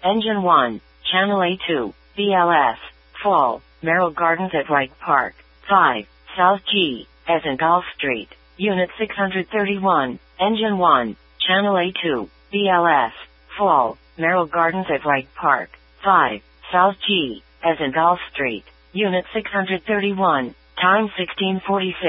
Engine 1, Channel A2, BLS, Fall, Merrill Gardens at Wright Park. 5, South G, as in Golf Street, Unit 631, Engine 1, Channel A2, BLS, Fall, Merrill Gardens at Wright Park. 5, South G, as in Golf Street, Unit 631, time 1646.